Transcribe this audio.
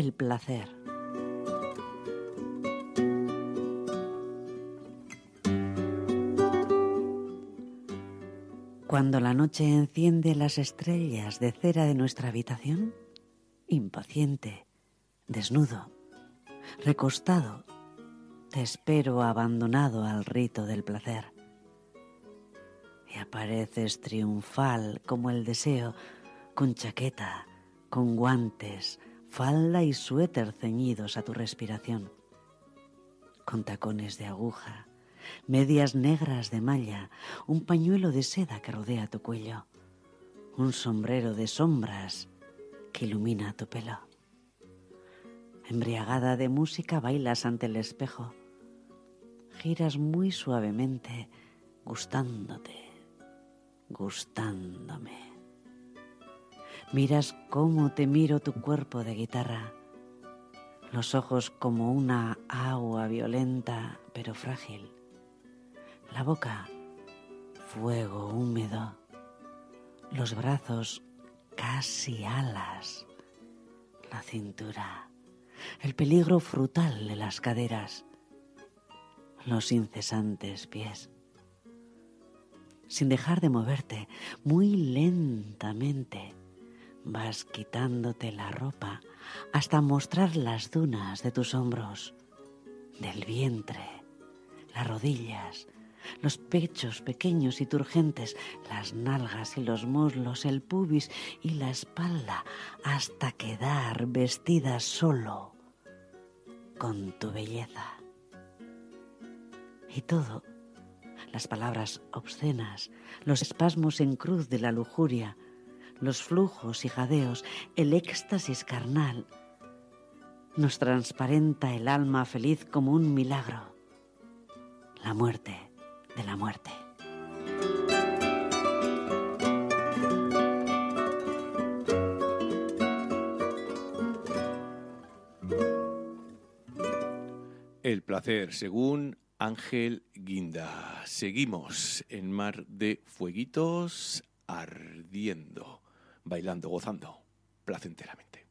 el placer. Cuando la noche enciende las estrellas de cera de nuestra habitación, impaciente, desnudo, recostado, te espero abandonado al rito del placer. Y apareces triunfal como el deseo, con chaqueta, con guantes, falda y suéter ceñidos a tu respiración, con tacones de aguja, medias negras de malla, un pañuelo de seda que rodea tu cuello, un sombrero de sombras que ilumina tu pelo. Embriagada de música bailas ante el espejo, giras muy suavemente, gustándote, gustándome. Miras cómo te miro tu cuerpo de guitarra, los ojos como una agua violenta pero frágil, la boca fuego húmedo, los brazos casi alas, la cintura, el peligro frutal de las caderas, los incesantes pies. Sin dejar de moverte, muy lentamente, vas quitándote la ropa hasta mostrar las dunas de tus hombros, del vientre, las rodillas, los pechos pequeños y turgentes, las nalgas y los muslos, el pubis y la espalda, hasta quedar vestida solo con tu belleza. Y todo, las palabras obscenas, los espasmos en cruz de la lujuria, los flujos y jadeos, el éxtasis carnal, nos transparenta el alma feliz como un milagro, la muerte de la muerte. El placer, según Ángel Guinda. Seguimos en Mar de Fueguitos ardiendo, bailando, gozando placenteramente.